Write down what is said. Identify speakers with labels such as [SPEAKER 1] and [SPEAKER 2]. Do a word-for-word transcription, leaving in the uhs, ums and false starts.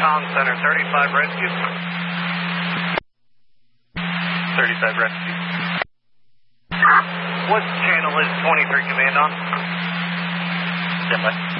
[SPEAKER 1] Com Center, thirty-five rescue. thirty-five rescue. What channel is twenty-three command on? Stand by.